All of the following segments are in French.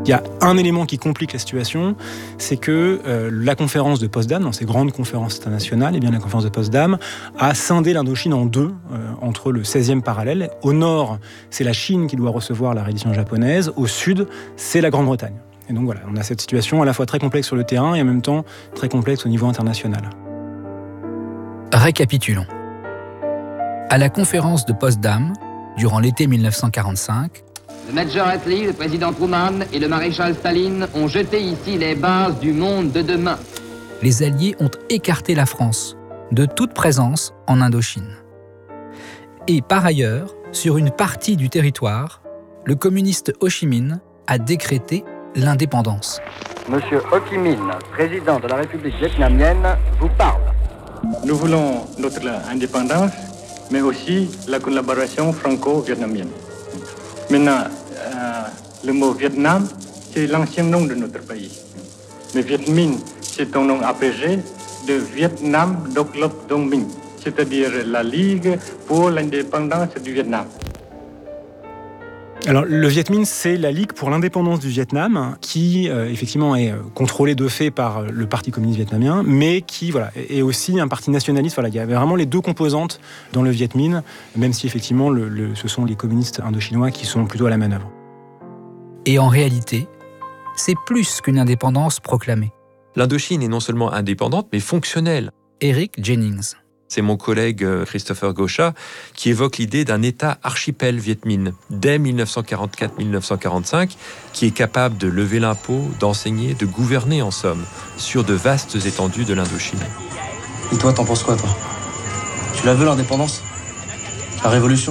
Il y a un élément qui complique la situation, c'est que la conférence de Potsdam, dans ces grandes conférences internationales, la conférence de Potsdam a scindé l'Indochine en deux, entre le 16e parallèle. Au nord, c'est la Chine qui doit recevoir la reddition japonaise. Au sud, c'est la Grande-Bretagne. Et donc voilà, on a cette situation à la fois très complexe sur le terrain et en même temps très complexe au niveau international. Récapitulons. À la conférence de Potsdam, durant l'été 1945, le Major Attlee, le président Truman et le maréchal Staline ont jeté ici les bases du monde de demain. Les Alliés ont écarté la France de toute présence en Indochine. Et par ailleurs, sur une partie du territoire, le communiste Ho Chi Minh a décrété l'indépendance. Monsieur Ho Chi Minh, président de la République vietnamienne, vous parle. Nous voulons notre indépendance, mais aussi la collaboration franco-vietnamienne. Maintenant, le mot Vietnam, c'est l'ancien nom de notre pays. Mais Viet Minh, c'est un nom abrégé de Vietnam Độc lập Đồng minh, c'est-à-dire la Ligue pour l'indépendance du Vietnam. Alors, le Viet Minh, c'est la Ligue pour l'indépendance du Vietnam, qui effectivement est contrôlée de fait par le Parti communiste vietnamien, mais qui est aussi un parti nationaliste. Il y avait vraiment les deux composantes dans le Viet Minh, même si effectivement ce sont les communistes indochinois qui sont plutôt à la manœuvre. Et en réalité, c'est plus qu'une indépendance proclamée. L'Indochine est non seulement indépendante, mais fonctionnelle. Eric Jennings. C'est mon collègue Christopher Gauchat qui évoque l'idée d'un État archipel Viet Minh dès 1944-1945 qui est capable de lever l'impôt, d'enseigner, de gouverner en somme sur de vastes étendues de l'Indochine. Et toi, t'en penses quoi, toi? Tu la veux, l'indépendance? La révolution?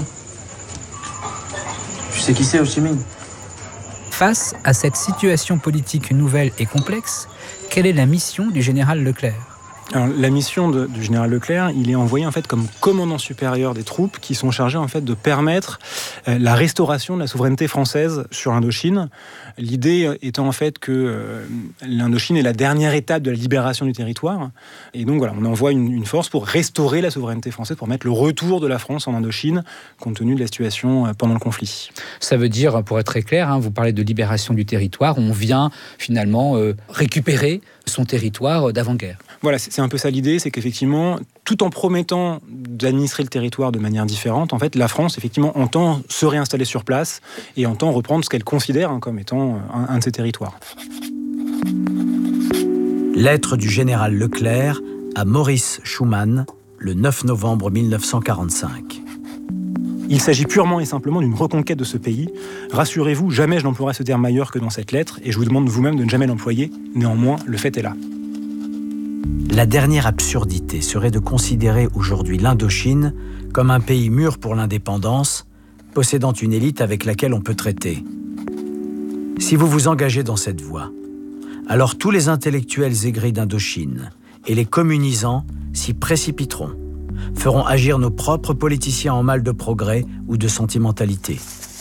Tu sais qui c'est, Ho Chi Minh? Face à cette situation politique nouvelle et complexe, quelle est la mission du général Leclerc ? Alors, la mission du général Leclerc, il est envoyé en fait comme commandant supérieur des troupes qui sont chargées en fait de permettre la restauration de la souveraineté française sur l'Indochine. L'idée étant en fait que l'Indochine est la dernière étape de la libération du territoire. Et donc voilà, on envoie une force pour restaurer la souveraineté française, pour mettre le retour de la France en Indochine, compte tenu de la situation pendant le conflit. Ça veut dire, pour être très clair, vous parlez de libération du territoire, on vient finalement récupérer son territoire d'avant-guerre. Voilà, c'est un peu ça l'idée, c'est qu'effectivement, tout en promettant d'administrer le territoire de manière différente, en fait, la France, effectivement, entend se réinstaller sur place et entend reprendre ce qu'elle considère comme étant un de ses territoires. Lettre du général Leclerc à Maurice Schumann, le 9 novembre 1945. Il s'agit purement et simplement d'une reconquête de ce pays. Rassurez-vous, jamais je n'emploierai ce terme ailleurs que dans cette lettre, et je vous demande vous-même de ne jamais l'employer. Néanmoins, le fait est là. La dernière absurdité serait de considérer aujourd'hui l'Indochine comme un pays mûr pour l'indépendance, possédant une élite avec laquelle on peut traiter. Si vous vous engagez dans cette voie, alors tous les intellectuels aigris d'Indochine et les communisants s'y précipiteront, feront agir nos propres politiciens en mal de progrès ou de sentimentalité.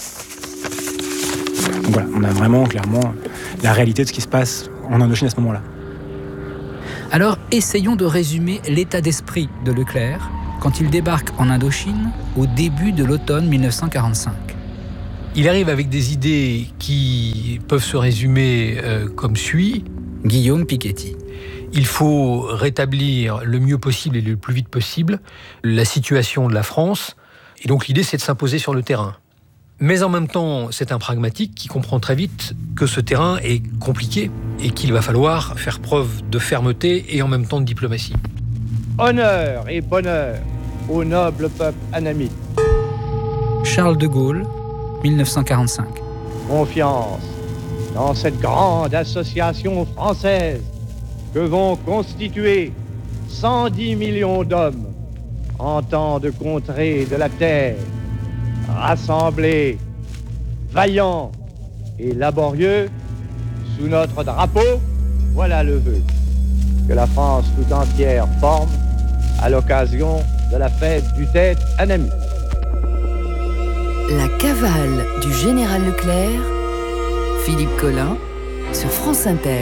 Donc voilà, on a vraiment clairement la réalité de ce qui se passe en Indochine à ce moment-là. Alors, essayons de résumer l'état d'esprit de Leclerc quand il débarque en Indochine au début de l'automne 1945. Il arrive avec des idées qui peuvent se résumer comme suit. Guillaume Piketty. Il faut rétablir le mieux possible et le plus vite possible la situation de la France. Et donc l'idée, c'est de s'imposer sur le terrain. Mais en même temps, c'est un pragmatique qui comprend très vite que ce terrain est compliqué et qu'il va falloir faire preuve de fermeté et en même temps de diplomatie. Honneur et bonheur au noble peuple annamite. Charles de Gaulle, 1945. Confiance dans cette grande association française que vont constituer 110 millions d'hommes en temps de contrée de la terre, rassemblés, vaillants et laborieux sous notre drapeau, voilà le vœu que la France tout entière forme à l'occasion de la fête du Tête annamite. La cavale du général Leclerc, Philippe Collin, sur France Inter.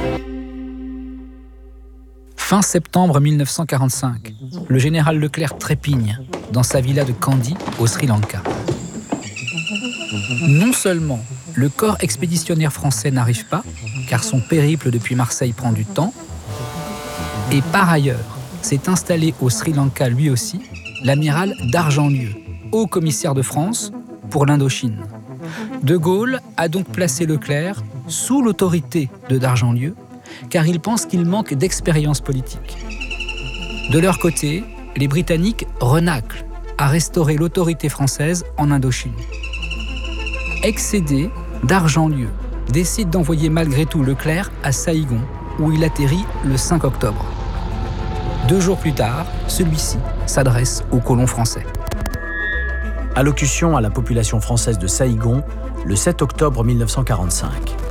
Fin septembre 1945, le général Leclerc trépigne dans sa villa de Kandy, au Sri Lanka. Non seulement le corps expéditionnaire français n'arrive pas, car son périple depuis Marseille prend du temps, et par ailleurs, s'est installé au Sri Lanka lui aussi, l'amiral d'Argentlieu, haut commissaire de France pour l'Indochine. De Gaulle a donc placé Leclerc sous l'autorité de d'Argentlieu, car il pense qu'il manque d'expérience politique. De leur côté, les Britanniques renâclent à restaurer l'autorité française en Indochine. Excédé, d'Argentlieu décide d'envoyer malgré tout Leclerc à Saïgon, où il atterrit le 5 octobre. 2 jours plus tard, celui-ci s'adresse aux colons français. Allocution à la population française de Saïgon, le 7 octobre 1945.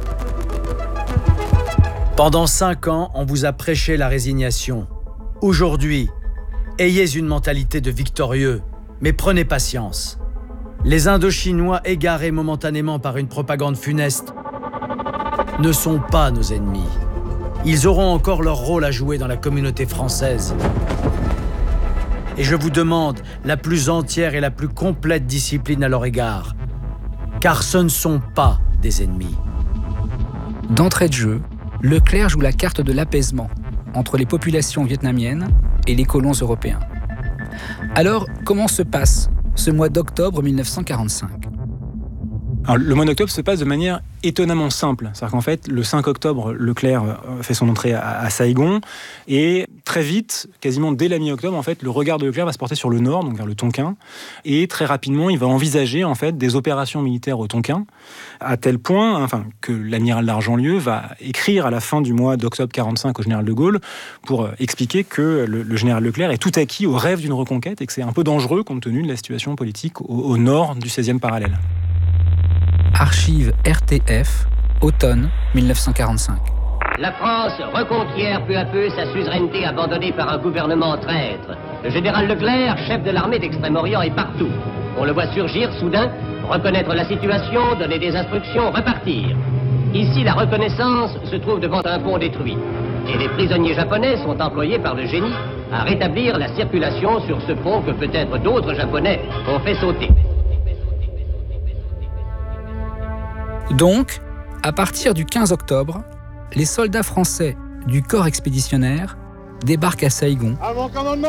Pendant 5 ans, on vous a prêché la résignation. Aujourd'hui, ayez une mentalité de victorieux, mais prenez patience. Les Indochinois égarés momentanément par une propagande funeste ne sont pas nos ennemis. Ils auront encore leur rôle à jouer dans la communauté française. Et je vous demande la plus entière et la plus complète discipline à leur égard, car ce ne sont pas des ennemis. D'entrée de jeu, Leclerc joue la carte de l'apaisement entre les populations vietnamiennes et les colons européens. Alors, comment se passe ce mois d'octobre 1945 ? Alors, le mois d'octobre se passe de manière étonnamment simple. C'est-à-dire qu'en fait, le 5 octobre, Leclerc fait son entrée à Saïgon et très vite, quasiment dès la mi-octobre, en fait, le regard de Leclerc va se porter sur le nord, donc vers le Tonkin, et très rapidement, il va envisager en fait des opérations militaires au Tonkin, à tel point que l'amiral d'Argentlieu va écrire à la fin du mois d'octobre 45 au général de Gaulle pour expliquer que le général Leclerc est tout acquis au rêve d'une reconquête et que c'est un peu dangereux compte tenu de la situation politique au nord du 16e parallèle. Archives RTF, automne 1945. La France reconquiert peu à peu sa suzeraineté abandonnée par un gouvernement traître. Le général Leclerc, chef de l'armée d'Extrême-Orient, est partout. On le voit surgir soudain, reconnaître la situation, donner des instructions, repartir. Ici, la reconnaissance se trouve devant un pont détruit. Et les prisonniers japonais sont employés par le génie à rétablir la circulation sur ce pont que peut-être d'autres Japonais ont fait sauter. Donc, à partir du 15 octobre, les soldats français du corps expéditionnaire débarquent à Saïgon. À mon commandement !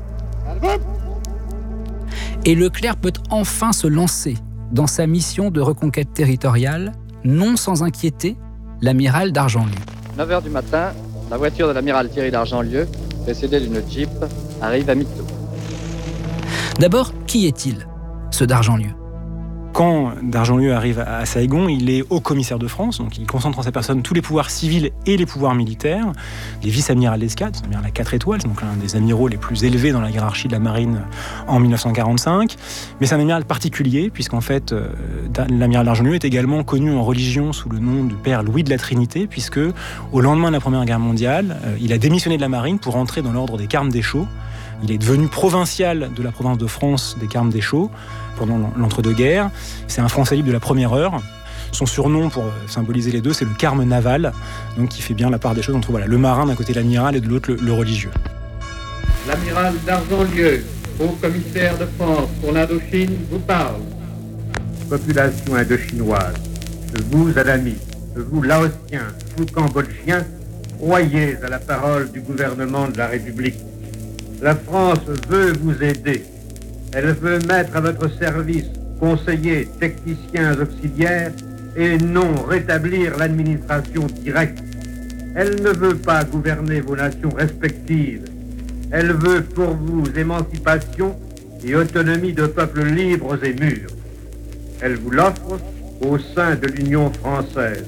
Et Leclerc peut enfin se lancer dans sa mission de reconquête territoriale, non sans inquiéter l'amiral d'Argentlieu. 9h du matin, la voiture de l'amiral Thierry d'Argentlieu, précédée d'une Jeep, arrive à Mito. D'abord, qui est-il, ce d'Argentlieu ? Quand d'Argentlieu arrive à Saïgon, il est haut commissaire de France, donc il concentre en sa personne tous les pouvoirs civils et les pouvoirs militaires. Il est vice-amiral d'escadre, c'est-à-dire la 4 étoiles, donc l'un des amiraux les plus élevés dans la hiérarchie de la marine en 1945. Mais c'est un amiral particulier, puisqu'en fait, l'amiral d'Argentlieu est également connu en religion sous le nom du père Louis de la Trinité, puisque au lendemain de la Première Guerre mondiale, il a démissionné de la marine pour entrer dans l'ordre des Carmes Deschaux. Il est devenu provincial de la province de France des Carmes Deschaux pendant l'entre-deux-guerres. C'est un Français libre de la première heure. Son surnom, pour symboliser les deux, c'est le Carme naval, donc qui fait bien la part des choses entre le marin d'un côté l'amiral et de l'autre le religieux. L'amiral d'Argentlieu, haut commissaire de France pour l'Indochine, vous parle. Population indochinoise, vous Adami, vous Laotiens, vous Cambodgiens, croyez à la parole du gouvernement de la République. La France veut vous aider. Elle veut mettre à votre service conseillers, techniciens auxiliaires et non rétablir l'administration directe. Elle ne veut pas gouverner vos nations respectives. Elle veut pour vous émancipation et autonomie de peuples libres et mûrs. Elle vous l'offre au sein de l'Union française.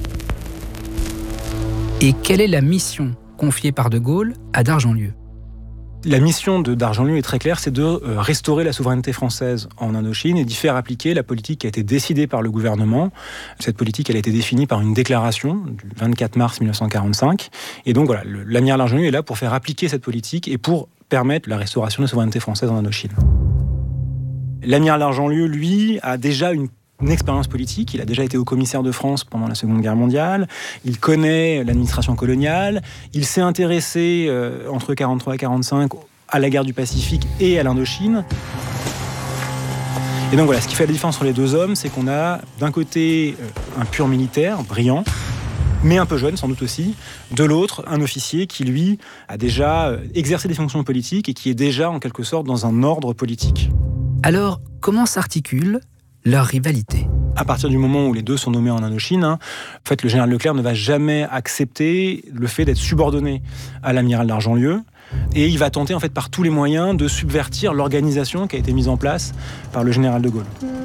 Et quelle est la mission confiée par de Gaulle à d'Argentlieu ? La mission d'Argentlieu est très claire, c'est de restaurer la souveraineté française en Indochine et d'y faire appliquer la politique qui a été décidée par le gouvernement. Cette politique, elle a été définie par une déclaration du 24 mars 1945. Et donc voilà, l'amiral d'Argentlieu est là pour faire appliquer cette politique et pour permettre la restauration de la souveraineté française en Indochine. L'amiral d'Argentlieu, lui, a déjà une expérience politique. Il a déjà été haut commissaire de France pendant la Seconde Guerre mondiale. Il connaît l'administration coloniale. Il s'est intéressé entre 1943 et 1945 à la guerre du Pacifique et à l'Indochine. Et donc voilà, ce qui fait la différence entre les deux hommes, c'est qu'on a d'un côté un pur militaire, brillant, mais un peu jeune sans doute aussi. De l'autre, un officier qui, lui, a déjà exercé des fonctions politiques et qui est déjà en quelque sorte dans un ordre politique. Alors, comment s'articule leur rivalité ? À partir du moment où les deux sont nommés en Indochine, en fait, le général Leclerc ne va jamais accepter le fait d'être subordonné à l'amiral d'Argentlieu. Et il va tenter en fait par tous les moyens de subvertir l'organisation qui a été mise en place par le général de Gaulle.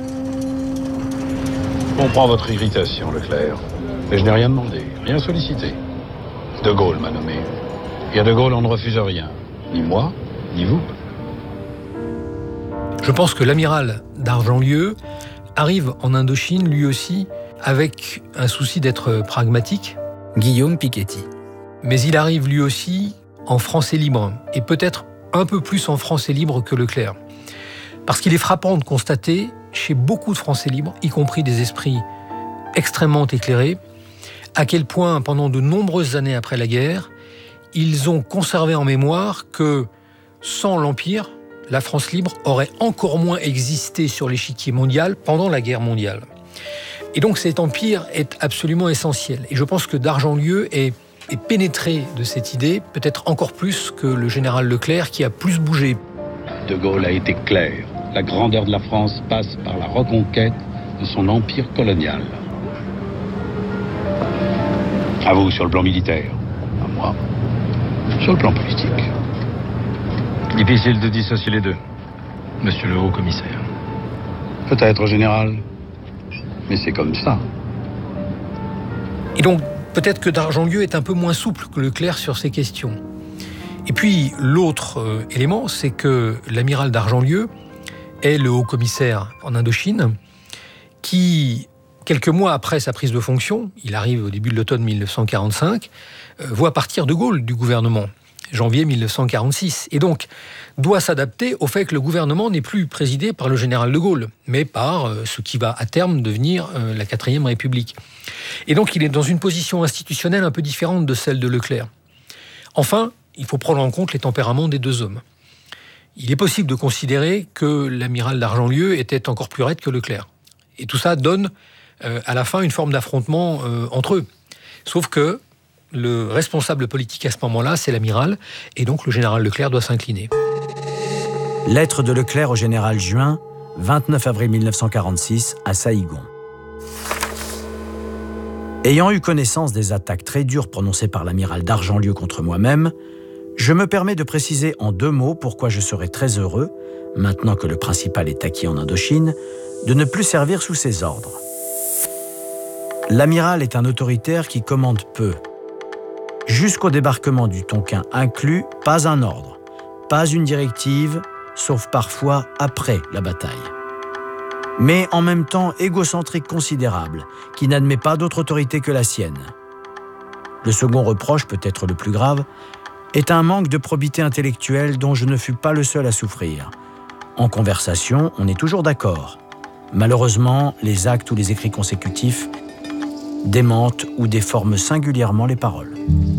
Je comprends votre irritation, Leclerc. Mais je n'ai rien demandé, rien sollicité. De Gaulle m'a nommé. Et à de Gaulle, on ne refuse rien. Ni moi, ni vous. Je pense que l'amiral d'Argentlieu arrive en Indochine, lui aussi, avec un souci d'être pragmatique. Guillaume Piketty. Mais il arrive lui aussi en Français libre, et peut-être un peu plus en Français libre que Leclerc. Parce qu'il est frappant de constater, chez beaucoup de Français libres, y compris des esprits extrêmement éclairés, à quel point, pendant de nombreuses années après la guerre, ils ont conservé en mémoire que, sans l'Empire, la France libre aurait encore moins existé sur l'échiquier mondial pendant la guerre mondiale. Et donc cet empire est absolument essentiel. Et je pense que d'Argentlieu est pénétré de cette idée, peut-être encore plus que le général Leclerc, qui a plus bougé. De Gaulle a été clair. La grandeur de la France passe par la reconquête de son empire colonial. À vous sur le plan militaire, à moi sur le plan politique. Difficile de dissocier les deux, monsieur le haut-commissaire. Peut-être, général, mais c'est comme ça. Et donc, peut-être que d'Argentlieu est un peu moins souple que Leclerc sur ces questions. Et puis, l'autre élément, c'est que l'amiral d'Argentlieu est le haut-commissaire en Indochine qui, quelques mois après sa prise de fonction, il arrive au début de l'automne 1945, voit partir de Gaulle du gouvernement, janvier 1946, et donc doit s'adapter au fait que le gouvernement n'est plus présidé par le général de Gaulle, mais par ce qui va à terme devenir la 4e République. Et donc il est dans une position institutionnelle un peu différente de celle de Leclerc. Enfin, il faut prendre en compte les tempéraments des deux hommes. Il est possible de considérer que l'amiral d'Argentlieu était encore plus raide que Leclerc. Et tout ça donne à la fin une forme d'affrontement entre eux. Sauf que le responsable politique à ce moment-là, c'est l'amiral, et donc le général Leclerc doit s'incliner. Lettre de Leclerc au général Juin, 29 avril 1946, à Saïgon. Ayant eu connaissance des attaques très dures prononcées par l'amiral d'Argentlieu contre moi-même, je me permets de préciser en 2 mots pourquoi je serais très heureux, maintenant que le principal est acquis en Indochine, de ne plus servir sous ses ordres. L'amiral est un autoritaire qui commande peu. Jusqu'au débarquement du Tonkin inclus, pas un ordre, pas une directive, sauf parfois après la bataille. Mais en même temps égocentrique considérable, qui n'admet pas d'autre autorité que la sienne. Le second reproche, peut-être le plus grave, est un manque de probité intellectuelle dont je ne fus pas le seul à souffrir. En conversation, on est toujours d'accord. Malheureusement, les actes ou les écrits consécutifs démentent ou déforment singulièrement les paroles.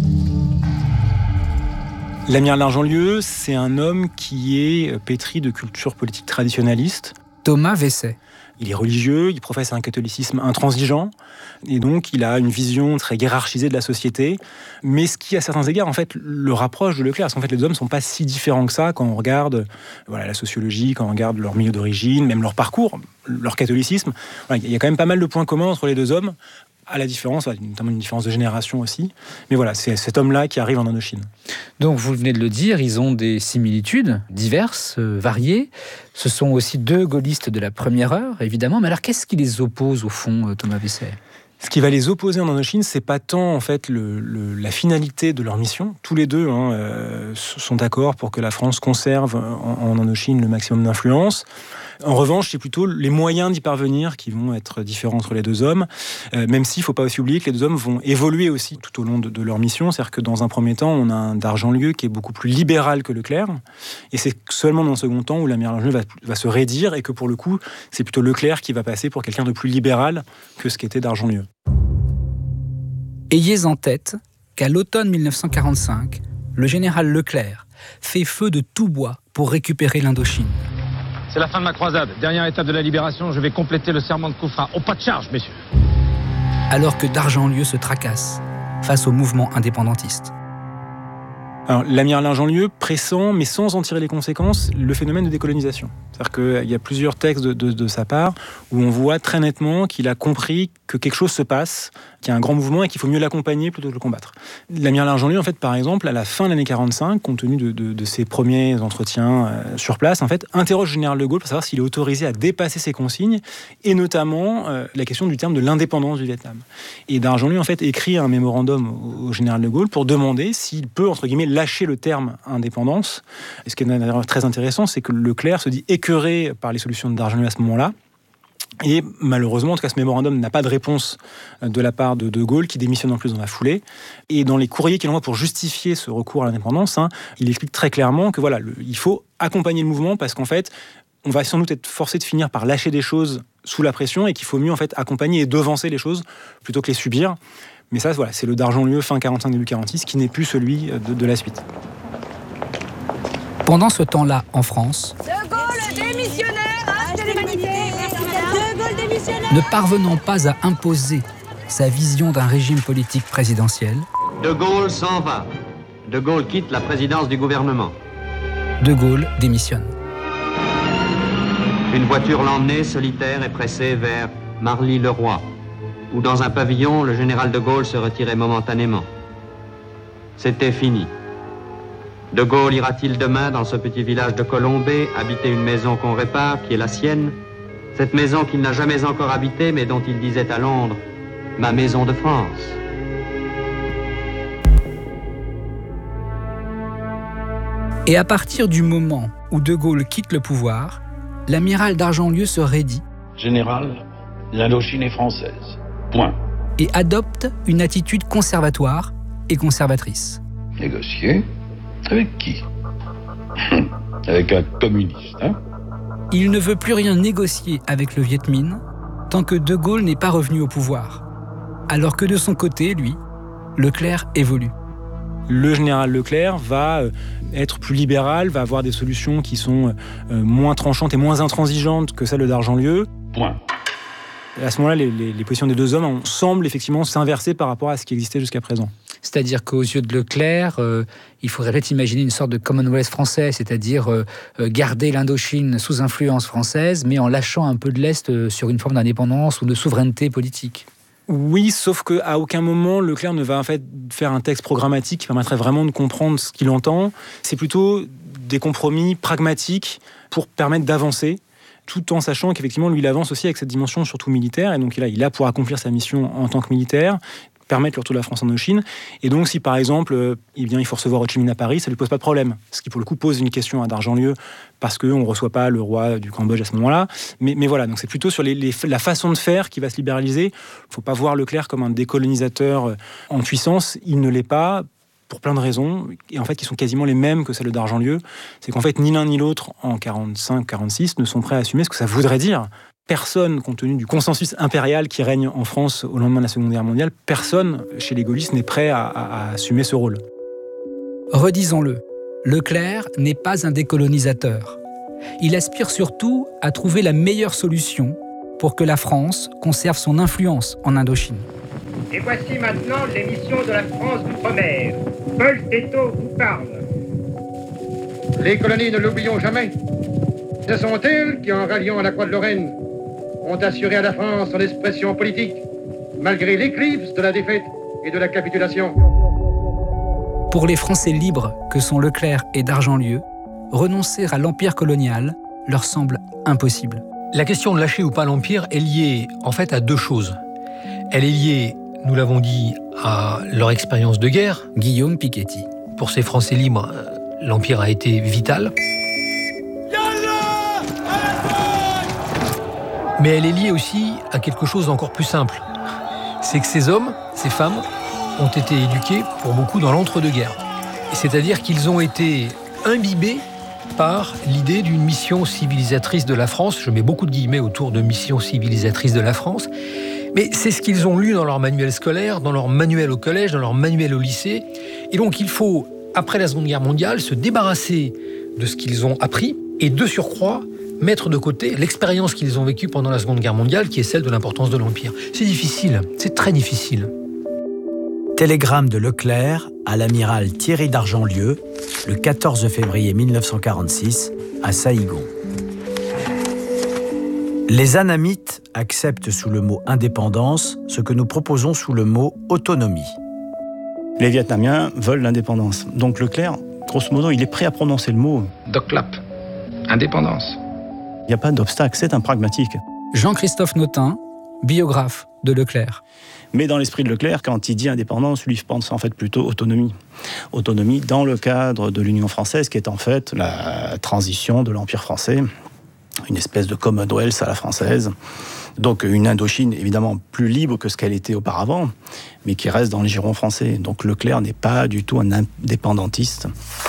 L'amiral d'Argentlieu, c'est un homme qui est pétri de culture politique traditionnaliste. Thomas Vesset. Il est religieux, il professe un catholicisme intransigeant, et donc il a une vision très hiérarchisée de la société, mais ce qui, à certains égards, en fait, le rapproche de Leclerc, parce qu'en fait, les deux hommes ne sont pas si différents que ça quand on regarde la sociologie, quand on regarde leur milieu d'origine, même leur parcours, leur catholicisme. Il y a quand même pas mal de points communs entre les deux hommes, à la différence, notamment une différence de génération aussi. Mais voilà, c'est cet homme-là qui arrive en Indochine. Donc, vous venez de le dire, ils ont des similitudes diverses, variées. Ce sont aussi 2 gaullistes de la première heure, évidemment. Mais alors, qu'est-ce qui les oppose, au fond, Thomas Vesset ? Ce qui va les opposer en Indochine, c'est pas tant en fait la finalité de leur mission. Tous les deux sont d'accord pour que la France conserve en Indochine le maximum d'influence. En revanche, c'est plutôt les moyens d'y parvenir qui vont être différents entre les deux hommes, même s'il ne faut pas aussi oublier que les deux hommes vont évoluer aussi tout au long de leur mission. C'est-à-dire que dans un premier temps, on a un d'Argentlieu qui est beaucoup plus libéral que Leclerc, et c'est seulement dans le second temps où l'amiral d'Argentlieu va se raidir, et que pour le coup, c'est plutôt Leclerc qui va passer pour quelqu'un de plus libéral que ce qu'était d'Argentlieu. Ayez en tête qu'à l'automne 1945, le général Leclerc fait feu de tout bois pour récupérer l'Indochine. C'est la fin de ma croisade. Dernière étape de la libération, je vais compléter le serment de Koufra. Au pas de charge, messieurs. Alors que Dargent-Lieu se tracasse face au mouvement indépendantiste. Alors, l'amiral Dargent-Lieu pressent, mais sans en tirer les conséquences, le phénomène de décolonisation. C'est-à-dire qu'il y a plusieurs textes de sa part où on voit très nettement qu'il a compris que quelque chose se passe, qu'il y a un grand mouvement et qu'il faut mieux l'accompagner plutôt que le combattre. L'amiral Dargent-Lieu, en fait, par exemple, à la fin de l'année 45, compte tenu de ses premiers entretiens sur place, en fait, interroge le général de Gaulle pour savoir s'il est autorisé à dépasser ses consignes, et notamment la question du terme de l'indépendance du Vietnam. Et Dargent-Lieu, en fait, écrit un mémorandum au général de Gaulle pour demander s'il peut, entre guillemets, lâcher le terme indépendance. Et ce qui est d'ailleurs très intéressant, c'est que Leclerc se dit écœuré par les solutions de Dargent-Lieu à ce moment-là. Et malheureusement, en tout cas, ce mémorandum n'a pas de réponse de la part de Gaulle, qui démissionne en plus dans la foulée. Et dans les courriers qu'il envoie pour justifier ce recours à l'indépendance, il explique très clairement que voilà, il faut accompagner le mouvement parce qu'en fait, on va sans doute être forcé de finir par lâcher des choses sous la pression et qu'il faut mieux en fait accompagner et devancer les choses plutôt que les subir. Mais ça, voilà, c'est le Dargent-Lieu fin 45, début 46, qui n'est plus celui de la suite. Pendant ce temps-là, en France, De Gaulle démissionnaire, acte de l'humanité. De Gaulle démissionnaire. ne parvenant pas à imposer sa vision d'un régime politique présidentiel, De Gaulle s'en va. De Gaulle quitte la présidence du gouvernement. De Gaulle démissionne. Une voiture l'emmenait solitaire et pressée vers Marly-le-Roi, où dans un pavillon, le général de Gaulle se retirait momentanément. C'était fini. De Gaulle ira-t-il demain dans ce petit village de Colombey habiter une maison qu'on répare, qui est la sienne, cette maison qu'il n'a jamais encore habitée, mais dont il disait à Londres « Ma maison de France ». Et à partir du moment où De Gaulle quitte le pouvoir, l'amiral Dargent-Lieu se raidit. Général, l'Indochine est française. Point. Et adopte une attitude conservatoire et conservatrice. Négocier avec qui? Avec un communiste, hein? Il ne veut plus rien négocier avec le Viet Minh tant que De Gaulle n'est pas revenu au pouvoir. Alors que de son côté, lui, Leclerc évolue. Le général Leclerc va être plus libéral, va avoir des solutions qui sont moins tranchantes et moins intransigeantes que celles de Dargent-Lieu. Point. À ce moment-là, les positions des deux hommes semblent effectivement s'inverser par rapport à ce qui existait jusqu'à présent. C'est-à-dire qu'aux yeux de Leclerc, il faudrait peut-être imaginer une sorte de Commonwealth français, c'est-à-dire garder l'Indochine sous influence française, mais en lâchant un peu de l'Est sur une forme d'indépendance ou de souveraineté politique. Oui, sauf qu'à aucun moment, Leclerc ne va en fait faire un texte programmatique qui permettrait vraiment de comprendre ce qu'il entend. C'est plutôt des compromis pragmatiques pour permettre d'avancer, tout en sachant qu'effectivement, lui, il avance aussi avec cette dimension surtout militaire. Et donc, il est là pour accomplir sa mission en tant que militaire, permettre le retour de la France en Indochine. Et donc, si par exemple, il faut recevoir Ho Chi Minh à Paris, ça ne lui pose pas de problème. Ce qui, pour le coup, pose une question à Dargent-Lieu, parce qu'on ne reçoit pas le roi du Cambodge à ce moment-là. Mais voilà, donc c'est plutôt sur la façon de faire qui va se libéraliser. Il ne faut pas voir Leclerc comme un décolonisateur en puissance. Il ne l'est pas, pour plein de raisons, et en fait, qui sont quasiment les mêmes que celles de Dargent-Lieu. C'est qu'en fait, ni l'un ni l'autre, en 45-46, ne sont prêts à assumer ce que ça voudrait dire. Personne, compte tenu du consensus impérial qui règne en France au lendemain de la Seconde Guerre mondiale, personne chez les gaullistes n'est prêt à assumer ce rôle. Redisons-le, Leclerc n'est pas un décolonisateur. Il aspire surtout à trouver la meilleure solution pour que la France conserve son influence en Indochine. Et voici maintenant l'émission de la France d'outre-mer. Paul Thétot vous parle. Les colonies, ne l'oublions jamais, ce sont elles qui, en ralliant à la Croix de Lorraine, ont assuré à la France son expression politique, malgré l'éclipse de la défaite et de la capitulation. Pour les Français libres que sont Leclerc et Dargent-Lieu, renoncer à l'empire colonial leur semble impossible. La question de lâcher ou pas l'empire est liée en fait à deux choses. Elle est liée, nous l'avons dit, à leur expérience de guerre. Guillaume Piketty. Pour ces Français libres, l'empire a été vital. Mais elle est liée aussi à quelque chose d'encore plus simple. C'est que ces hommes, ces femmes, ont été éduqués pour beaucoup dans l'entre-deux-guerres. C'est-à-dire qu'ils ont été imbibés par l'idée d'une mission civilisatrice de la France. Je mets beaucoup de guillemets autour de mission civilisatrice de la France. Mais c'est ce qu'ils ont lu dans leur manuel scolaire, dans leur manuel au collège, dans leur manuel au lycée. Et donc il faut, après la Seconde Guerre mondiale, se débarrasser de ce qu'ils ont appris et de surcroît mettre de côté l'expérience qu'ils ont vécue pendant la Seconde Guerre mondiale, qui est celle de l'importance de l'Empire. C'est difficile, c'est très difficile. Télégramme de Leclerc à l'amiral Thierry d'Argentlieu, le 14 février 1946, à Saïgon. Les Annamites acceptent sous le mot indépendance ce que nous proposons sous le mot autonomie. Les Vietnamiens veulent l'indépendance. Donc Leclerc, grosso modo, il est prêt à prononcer le mot. Doclap, indépendance. Il n'y a pas d'obstacle, c'est un pragmatique. Jean-Christophe Notin, biographe de Leclerc. Mais dans l'esprit de Leclerc, quand il dit indépendance, lui pense en fait plutôt autonomie. Autonomie dans le cadre de l'Union française, qui est en fait la transition de l'Empire français, une espèce de Commonwealth à la française. Donc une Indochine évidemment plus libre que ce qu'elle était auparavant, mais qui reste dans le giron français. Donc Leclerc n'est pas du tout un indépendantiste.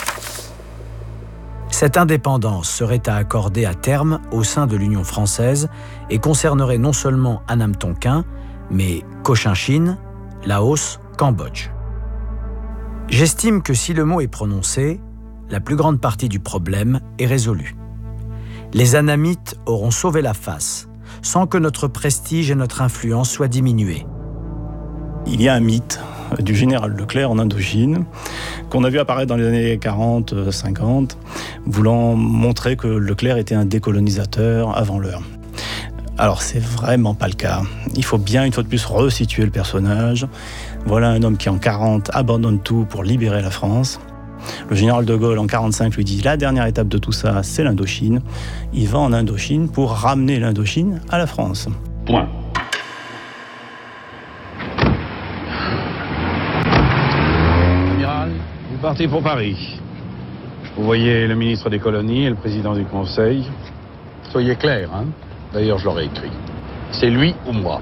Cette indépendance serait à accorder à terme au sein de l'Union française et concernerait non seulement Annam Tonkin, mais Cochinchine, Laos, Cambodge. J'estime que si le mot est prononcé, la plus grande partie du problème est résolue. Les Annamites auront sauvé la face, sans que notre prestige et notre influence soient diminués. Il y a un mythe du général Leclerc en Indochine, qu'on a vu apparaître dans les années 40-50, voulant montrer que Leclerc était un décolonisateur avant l'heure. Alors c'est vraiment pas le cas. Il faut bien une fois de plus resituer le personnage. Voilà un homme qui en 40 abandonne tout pour libérer la France. Le général de Gaulle en 45 lui dit la dernière étape de tout ça, c'est l'Indochine. Il va en Indochine pour ramener l'Indochine à la France. Point. Amiral, vous partez pour Paris. Vous voyez le ministre des colonies et le président du Conseil. Soyez clair, hein. D'ailleurs, je l'aurais écrit. C'est lui ou moi.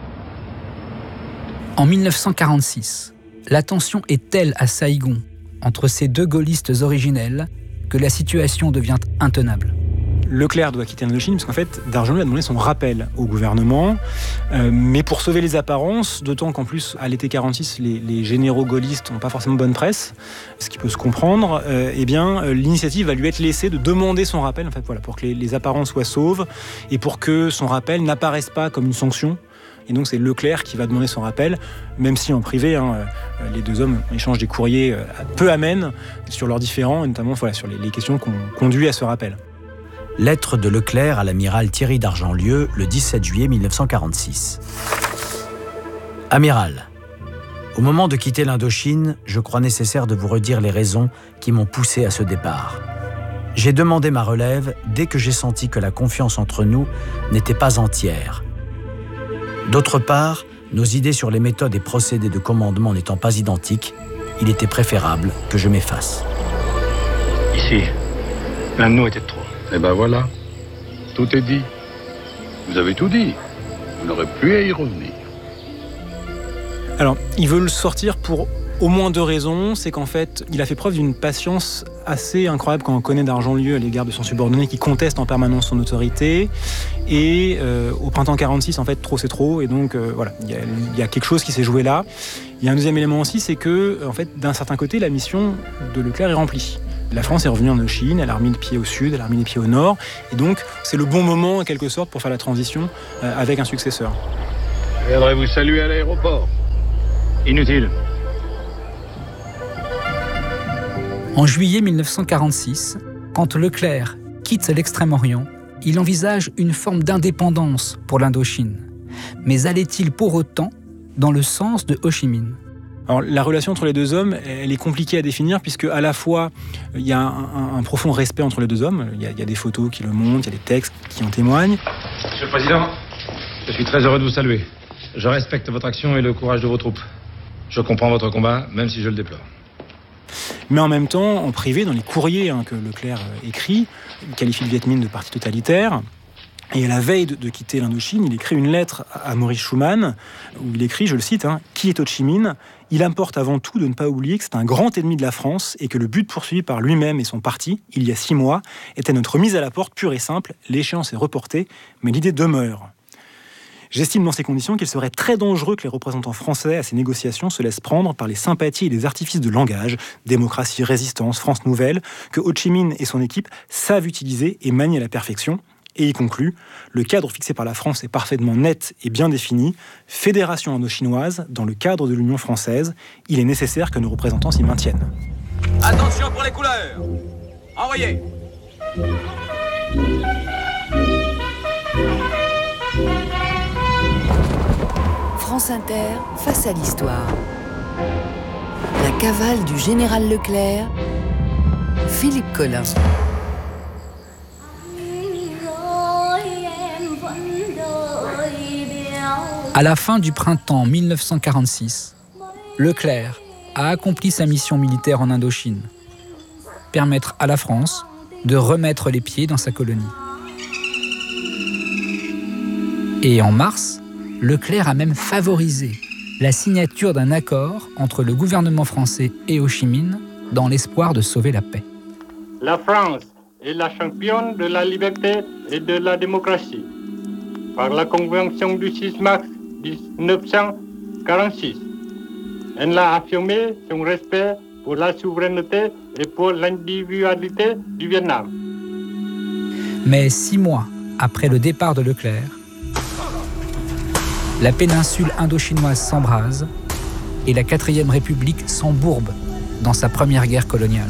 En 1946, la tension est telle à Saïgon, entre ces deux gaullistes originels, que la situation devient intenable. Leclerc doit quitter l'Indochine parce qu'en fait, Dargentlieu a demandé son rappel au gouvernement, mais pour sauver les apparences, d'autant qu'en plus, à l'été 46, les généraux gaullistes n'ont pas forcément bonne presse, ce qui peut se comprendre, l'initiative va lui être laissée de demander son rappel, en fait, voilà, pour que les apparences soient sauves et pour que son rappel n'apparaisse pas comme une sanction. Et donc c'est Leclerc qui va demander son rappel, même si en privé, les deux hommes échangent des courriers peu amènes sur leurs différends, et notamment sur les questions qui ont conduit à ce rappel. Lettre de Leclerc à l'amiral Thierry d'Argentlieu, le 17 juillet 1946. Amiral, au moment de quitter l'Indochine, je crois nécessaire de vous redire les raisons qui m'ont poussé à ce départ. J'ai demandé ma relève dès que j'ai senti que la confiance entre nous n'était pas entière. D'autre part, nos idées sur les méthodes et procédés de commandement n'étant pas identiques, il était préférable que je m'efface. Ici, l'un de nous était trop. Eh ben voilà, tout est dit. Vous avez tout dit. Vous n'aurez plus à y revenir. Alors, il veut le sortir pour au moins deux raisons. C'est qu'en fait, il a fait preuve d'une patience assez incroyable quand on connaît Dargentlieu à l'égard de son subordonné qui conteste en permanence son autorité. Et au printemps 46, en fait, trop c'est trop. Et donc, voilà, il y a quelque chose qui s'est joué là. Il y a un deuxième élément aussi, c'est que, en fait, d'un certain côté, la mission de Leclerc est remplie. La France est revenue en Indochine, elle a remis le pied au sud, elle a remis les pieds au nord. Et donc, c'est le bon moment, en quelque sorte, pour faire la transition avec un successeur. Je viendrai vous saluer à l'aéroport. Inutile. En juillet 1946, quand Leclerc quitte l'Extrême-Orient, il envisage une forme d'indépendance pour l'Indochine. Mais allait-il pour autant dans le sens de Ho Chi Minh ? Alors, la relation entre les deux hommes, elle est compliquée à définir puisque à la fois, il y a un profond respect entre les deux hommes. Il y a des photos qui le montrent, il y a des textes qui en témoignent. Monsieur le Président, je suis très heureux de vous saluer. Je respecte votre action et le courage de vos troupes. Je comprends votre combat, même si je le déplore. Mais en même temps, en privé, dans les courriers que Leclerc écrit, il qualifie le Viet Minh de parti totalitaire. Et à la veille de quitter l'Indochine, il écrit une lettre à Maurice Schumann, où il écrit, je le cite, « Qui est Ho Chi Minh ? Il importe avant tout de ne pas oublier que c'est un grand ennemi de la France et que le but poursuivi par lui-même et son parti, il y a 6 mois, était notre mise à la porte pure et simple. L'échéance est reportée, mais l'idée demeure. J'estime dans ces conditions qu'il serait très dangereux que les représentants français à ces négociations se laissent prendre par les sympathies et les artifices de langage, démocratie, résistance, France nouvelle, que Ho Chi Minh et son équipe savent utiliser et manier à la perfection. Et il conclut « Le cadre fixé par la France est parfaitement net et bien défini. Fédération indo-chinoise dans le cadre de l'Union française. Il est nécessaire que nos représentants s'y maintiennent. » Attention pour les couleurs. Envoyez. France Inter, face à l'histoire. La cavale du général Leclerc, Philippe Collin. À la fin du printemps 1946, Leclerc a accompli sa mission militaire en Indochine, permettre à la France de remettre les pieds dans sa colonie. Et en mars, Leclerc a même favorisé la signature d'un accord entre le gouvernement français et Ho Chi Minh dans l'espoir de sauver la paix. La France est la championne de la liberté et de la démocratie. Par la Convention du 6 mars 1946, elle a affirmé son respect pour la souveraineté et pour l'individualité du Vietnam. Mais 6 mois après le départ de Leclerc, la péninsule indochinoise s'embrase et la 4e République s'embourbe dans sa première guerre coloniale.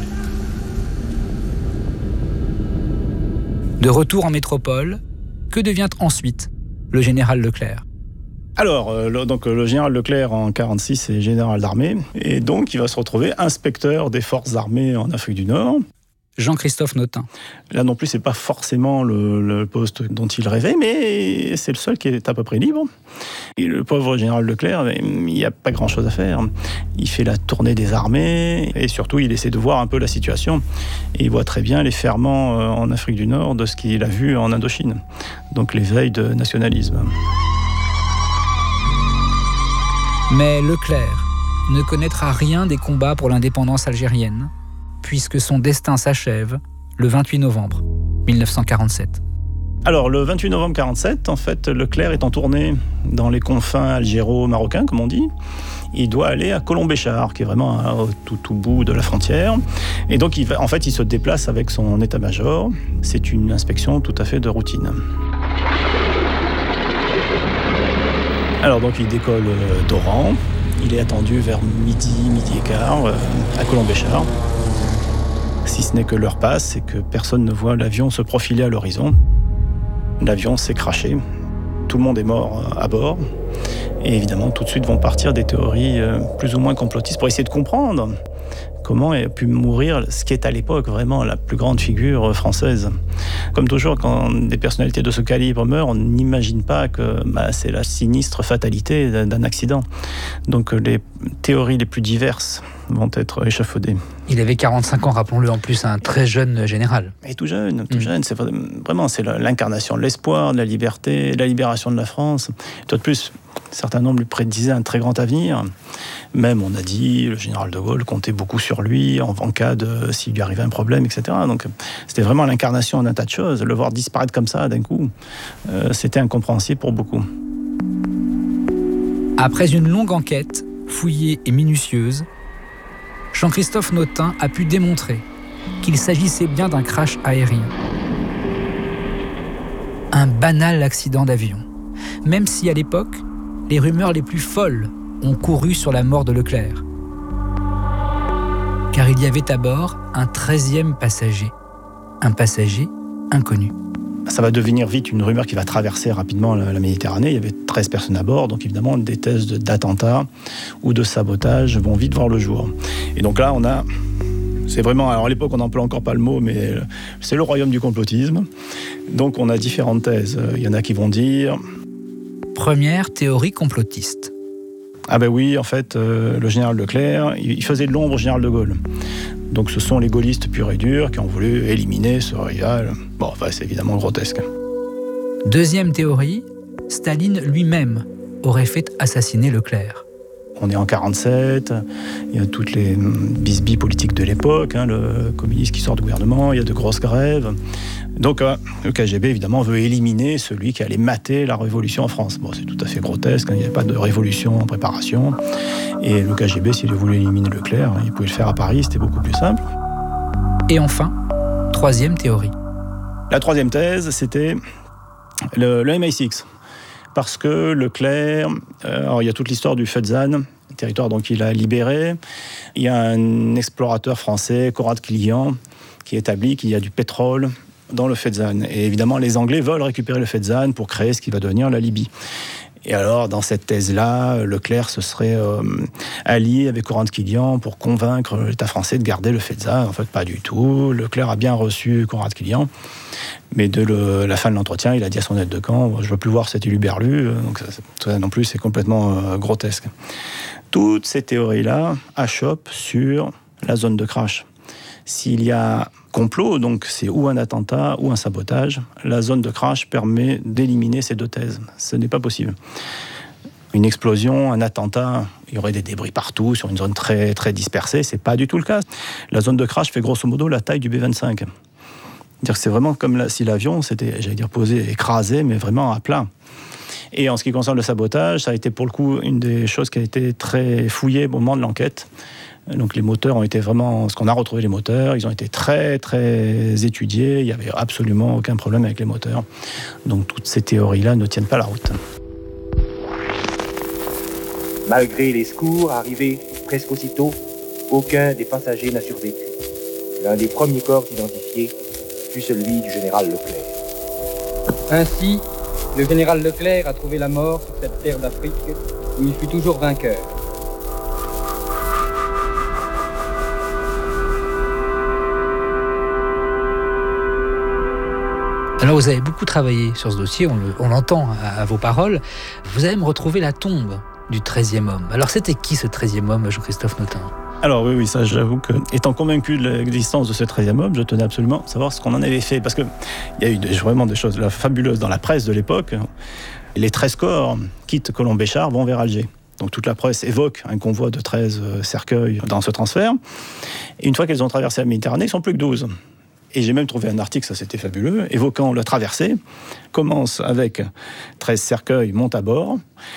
De retour en métropole, que devient ensuite le général Leclerc ? Alors, le général Leclerc en 1946 est général d'armée, et donc il va se retrouver inspecteur des forces armées en Afrique du Nord. Jean-Christophe Notin. Là non plus, c'est pas forcément le poste dont il rêvait, mais c'est le seul qui est à peu près libre. Et le pauvre général Leclerc, il n'y a pas grand-chose à faire. Il fait la tournée des armées, et surtout, il essaie de voir un peu la situation. Et il voit très bien les ferments en Afrique du Nord de ce qu'il a vu en Indochine. Donc l'éveil de nationalisme. Mais Leclerc ne connaîtra rien des combats pour l'indépendance algérienne, puisque son destin s'achève le 28 novembre 1947. Alors, le 28 novembre 1947, en fait, Leclerc est en tournée dans les confins algéro-marocains, comme on dit. Il doit aller à Colombéchar, qui est vraiment au tout bout de la frontière. Et donc, il se déplace avec son état-major. C'est une inspection tout à fait de routine. Alors, donc, il décolle d'Oran. Il est attendu vers midi et quart, à Colombéchar. Si ce n'est que l'heure passe et que personne ne voit l'avion se profiler à l'horizon. L'avion s'est crashé. Tout le monde est mort à bord. Et évidemment, tout de suite vont partir des théories plus ou moins complotistes pour essayer de comprendre comment a pu mourir ce qui est à l'époque vraiment la plus grande figure française. Comme toujours, quand des personnalités de ce calibre meurent, on n'imagine pas que c'est la sinistre fatalité d'un accident. Donc les théories les plus diverses vont être échafaudées. Il avait 45 ans, rappelons-le, en plus, un très jeune général. Et tout jeune, c'est vraiment l'incarnation de l'espoir, de la liberté, de la libération de la France. Tout de plus, certains nombres lui prédisaient un très grand avenir. Même, on a dit, le général de Gaulle comptait beaucoup sur lui en cas de s'il lui arrivait un problème, etc. Donc, c'était vraiment l'incarnation d'un tas de choses. Le voir disparaître comme ça, d'un coup, c'était incompréhensible pour beaucoup. Après une longue enquête, fouillée et minutieuse, Jean-Christophe Notin a pu démontrer qu'il s'agissait bien d'un crash aérien. Un banal accident d'avion. Même si, à l'époque, les rumeurs les plus folles ont couru sur la mort de Leclerc. Car il y avait à bord un 13e passager. Un passager inconnu. Ça va devenir vite une rumeur qui va traverser rapidement la Méditerranée. Il y avait 13 personnes à bord, donc évidemment des thèses d'attentat ou de sabotage vont vite voir le jour. Et donc là, c'est vraiment, alors à l'époque on n'emploie encore pas le mot, mais c'est le royaume du complotisme. Donc on a différentes thèses. Il y en a qui vont dire... Première théorie complotiste. Ah ben oui, en fait, le général Leclerc, il faisait de l'ombre au général de Gaulle. Donc ce sont les gaullistes purs et durs qui ont voulu éliminer ce rival. Bon, enfin, c'est évidemment grotesque. Deuxième théorie, Staline lui-même aurait fait assassiner Leclerc. On est en 1947, il y a toutes les bisbilles politiques de l'époque, le communiste qui sort du gouvernement, il y a de grosses grèves. Donc le KGB, évidemment, veut éliminer celui qui allait mater la révolution en France. Bon, c'est tout à fait grotesque, il n'y avait pas de révolution en préparation. Et le KGB, s'il voulait éliminer Leclerc, il pouvait le faire à Paris, c'était beaucoup plus simple. Et enfin, troisième théorie. La troisième thèse, c'était le MI6. Parce que Leclerc, alors il y a toute l'histoire du Fezzan, territoire donc il a libéré. Il y a un explorateur français, Conrad Killian, qui établit qu'il y a du pétrole dans le Fezzan. Et évidemment, les Anglais veulent récupérer le Fezzan pour créer ce qui va devenir la Libye. Et alors, dans cette thèse-là, Leclerc se serait allié avec Conrad Killian pour convaincre l'État français de garder le Fezzan. En fait, pas du tout. Leclerc a bien reçu Conrad Killian, mais la fin de l'entretien, il a dit à son aide de camp, je ne veux plus voir cet éluberlu. Donc ça non plus, c'est complètement grotesque. Toutes ces théories-là achoppent sur la zone de crash. S'il y a complot, donc c'est ou un attentat ou un sabotage, la zone de crash permet d'éliminer ces deux thèses. Ce n'est pas possible. Une explosion, un attentat, il y aurait des débris partout sur une zone très, très dispersée. Ce n'est pas du tout le cas. La zone de crash fait grosso modo la taille du B-25. C'est-à-dire que c'est vraiment comme si l'avion s'était, posé, écrasé, mais vraiment à plat. Et en ce qui concerne le sabotage, ça a été pour le coup une des choses qui a été très fouillée au moment de l'enquête. Donc les moteurs ont été vraiment... Ce qu'on a retrouvé les moteurs, ils ont été très très étudiés, il n'y avait absolument aucun problème avec les moteurs. Donc toutes ces théories-là ne tiennent pas la route. Malgré les secours arrivés presque aussitôt, aucun des passagers n'a survécu. L'un des premiers corps identifiés fut celui du général Leclerc. Ainsi, le général Leclerc a trouvé la mort sur cette terre d'Afrique où il fut toujours vainqueur. Alors vous avez beaucoup travaillé sur ce dossier, on l'entend à vos paroles. Vous allez me retrouver la tombe du 13e homme. Alors c'était qui ce 13e homme, Jean-Christophe Notin ? Alors oui, ça j'avoue que, étant convaincu de l'existence de ce 13e homme, je tenais absolument à savoir ce qu'on en avait fait. Parce qu'il y a eu vraiment des choses fabuleuses dans la presse de l'époque. Les 13 corps quittent Colomb-Béchar, vont vers Alger. Donc toute la presse évoque un convoi de 13 cercueils dans ce transfert. Et une fois qu'ils ont traversé la Méditerranée, ils ne sont plus que 12. Et j'ai même trouvé un article, ça c'était fabuleux, évoquant la traversée, commence avec 13 cercueils, monte à bord,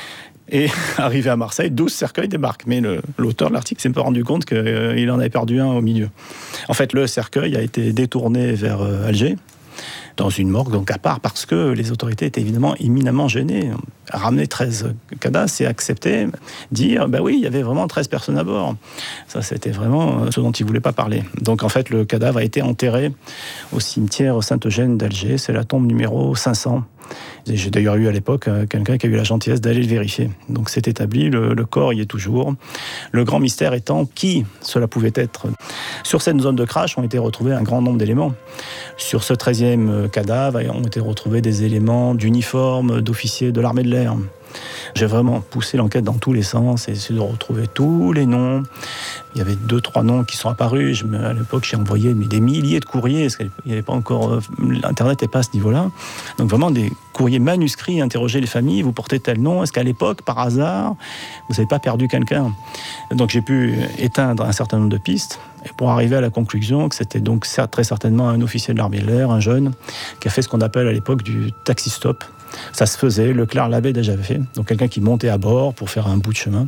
et arrivé à Marseille, 12 cercueils débarquent. Mais l'auteur de l'article s'est pas rendu compte qu'il en avait perdu un au milieu. En fait, le cercueil a été détourné vers Alger, dans une morgue, donc à part, parce que les autorités étaient évidemment éminemment gênées. Ramener 13 cadavres, c'est accepter, dire, oui, il y avait vraiment 13 personnes à bord. Ça, c'était vraiment ce dont ils ne voulaient pas parler. Donc, en fait, le cadavre a été enterré au cimetière Saint-Eugène d'Alger. C'est la tombe numéro 500. Et j'ai d'ailleurs eu à l'époque quelqu'un qui a eu la gentillesse d'aller le vérifier. Donc, c'est établi, le corps y est toujours. Le grand mystère étant qui cela pouvait être. Sur cette zone de crash ont été retrouvés un grand nombre d'éléments. Sur ce 13e cadavre ont été retrouvés des éléments d'uniforme d'officiers de l'armée de l'air. J'ai vraiment poussé l'enquête dans tous les sens et essayé de retrouver tous les noms. Il y avait 2-3 noms qui sont apparus. À l'époque, j'ai envoyé des milliers de courriers, parce qu'il n'y avait pas encore... Internet n'est pas à ce niveau-là. Donc vraiment des courriers manuscrits, interroger les familles, vous portez tel nom, est-ce qu'à l'époque, par hasard, vous n'avez pas perdu quelqu'un ? Donc j'ai pu éteindre un certain nombre de pistes, et pour arriver à la conclusion que c'était donc très certainement un officier de l'armée de l'air, un jeune, qui a fait ce qu'on appelle à l'époque du taxi-stop. Ça se faisait, Leclerc l'avait déjà fait, donc quelqu'un qui montait à bord pour faire un bout de chemin,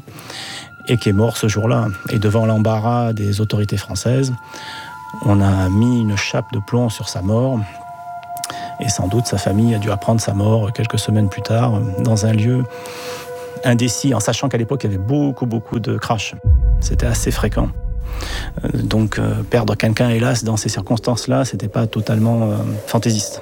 et qui est mort ce jour-là. Et devant l'embarras des autorités françaises, on a mis une chape de plomb sur sa mort, et sans doute sa famille a dû apprendre sa mort quelques semaines plus tard, dans un lieu indécis, en sachant qu'à l'époque, il y avait beaucoup de crashs. C'était assez fréquent. Donc perdre quelqu'un, hélas, dans ces circonstances-là, c'était pas totalement fantaisiste.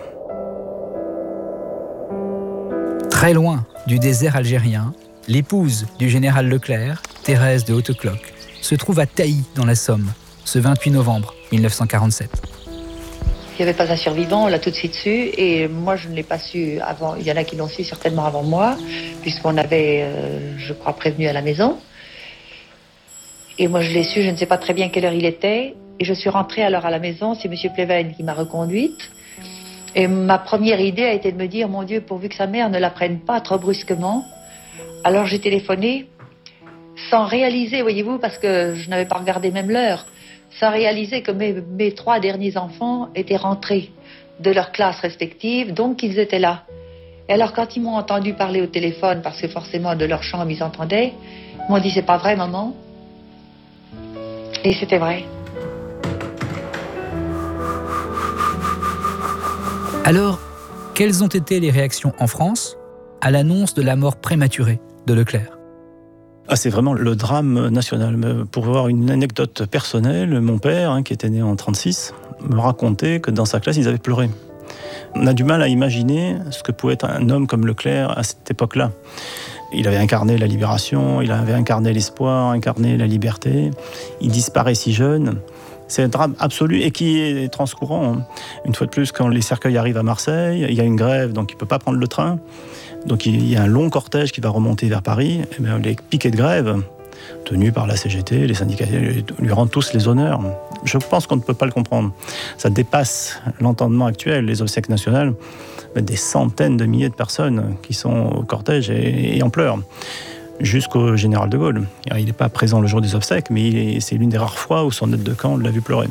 Très loin du désert algérien, l'épouse du général Leclerc, Thérèse de Hautecloque, se trouve à Tailly, dans la Somme, ce 28 novembre 1947. Il n'y avait pas un survivant, on l'a tout de suite su, et moi je ne l'ai pas su avant. Il y en a qui l'ont su certainement avant moi, puisqu'on avait, je crois, prévenu à la maison. Et moi je l'ai su, je ne sais pas très bien quelle heure il était, et je suis rentrée alors à la maison, c'est M. Pleven qui m'a reconduite. Et ma première idée a été de me dire, mon Dieu, pourvu que sa mère ne la prenne pas trop brusquement. Alors j'ai téléphoné, sans réaliser, voyez-vous, parce que je n'avais pas regardé même l'heure, sans réaliser que mes 3 derniers enfants étaient rentrés de leurs classes respectives, donc ils étaient là. Et alors quand ils m'ont entendu parler au téléphone, parce que forcément de leur chambre ils entendaient, ils m'ont dit, c'est pas vrai, maman? Et c'était vrai. Alors, quelles ont été les réactions en France à l'annonce de la mort prématurée de Leclerc ? C'est vraiment le drame national. Pour avoir une anecdote personnelle, mon père, qui était né en 1936, me racontait que dans sa classe, ils avaient pleuré. On a du mal à imaginer ce que pouvait être un homme comme Leclerc à cette époque-là. Il avait incarné la libération, il avait incarné l'espoir, incarné la liberté. Il disparaît si jeune. C'est un drame absolu et qui est transcourant. Une fois de plus, quand les cercueils arrivent à Marseille, il y a une grève, donc il ne peut pas prendre le train. Donc il y a un long cortège qui va remonter vers Paris. Et bien, les piquets de grève, tenus par la CGT, les syndicats, lui rendent tous les honneurs. Je pense qu'on ne peut pas le comprendre. Ça dépasse l'entendement actuel, les obsèques nationales. Des centaines de milliers de personnes qui sont au cortège et en pleurs. Jusqu'au général de Gaulle. Il n'est pas présent le jour des obsèques, mais c'est l'une des rares fois où son aide de camp l'a vu pleurer.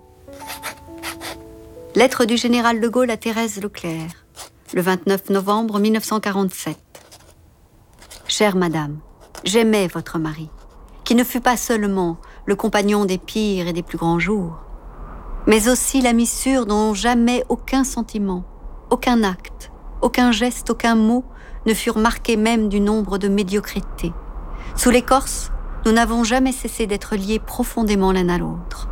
Lettre du général de Gaulle à Thérèse Leclerc, le 29 novembre 1947. Chère madame, j'aimais votre mari, qui ne fut pas seulement le compagnon des pires et des plus grands jours, mais aussi l'ami sûr dont jamais aucun sentiment, aucun acte, aucun geste, aucun mot ne furent marqués même du nombre de médiocrités. Sous l'écorce, nous n'avons jamais cessé d'être liés profondément l'un à l'autre.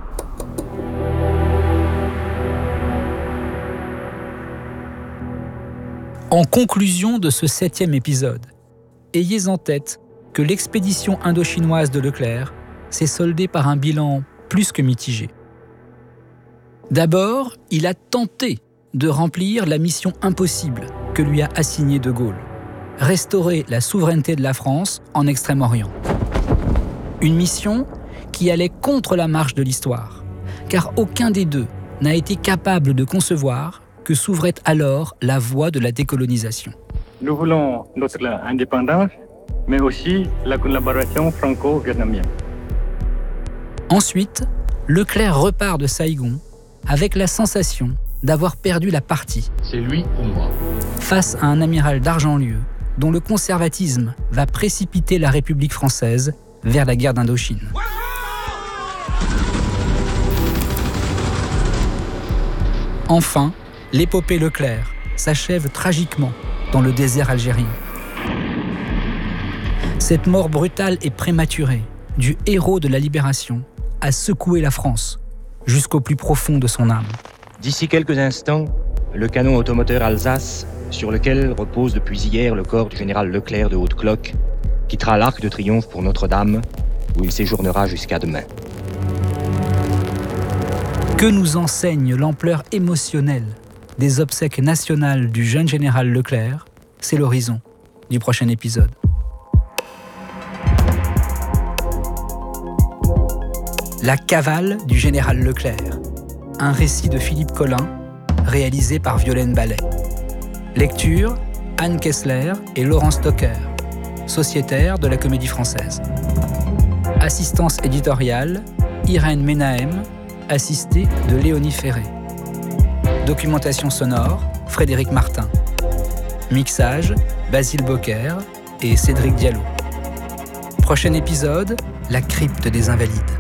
En conclusion de ce 7e épisode, ayez en tête que l'expédition indo-chinoise de Leclerc s'est soldée par un bilan plus que mitigé. D'abord, il a tenté de remplir la mission impossible que lui a assignée de Gaulle, restaurer la souveraineté de la France en Extrême-Orient. Une mission qui allait contre la marche de l'histoire, car aucun des deux n'a été capable de concevoir que s'ouvrait alors la voie de la décolonisation. Nous voulons notre indépendance, mais aussi la collaboration franco-vietnamienne. Ensuite, Leclerc repart de Saïgon avec la sensation d'avoir perdu la partie. C'est lui ou moi. Face à un amiral d'Argentlieu, dont le conservatisme va précipiter la République française vers la guerre d'Indochine. Enfin, l'épopée Leclerc s'achève tragiquement dans le désert algérien. Cette mort brutale et prématurée du héros de la libération a secoué la France jusqu'au plus profond de son âme. D'ici quelques instants, le canon automoteur Alsace, sur lequel repose depuis hier le corps du général Leclerc de Haute-Cloque, quittera l'Arc de Triomphe pour Notre-Dame, où il séjournera jusqu'à demain. Que nous enseigne l'ampleur émotionnelle des obsèques nationales du jeune général Leclerc? C'est l'horizon du prochain épisode. La cavale du général Leclerc. Un récit de Philippe Collin, réalisé par Violaine Ballet. Lecture, Anne Kessler et Laurent Stocker, sociétaires de la Comédie Française. Assistance éditoriale, Irène Menahem, assistée de Léonie Ferré. Documentation sonore, Frédéric Martin. Mixage, Basile Bocquer et Cédric Diallo. Prochain épisode, la crypte des Invalides.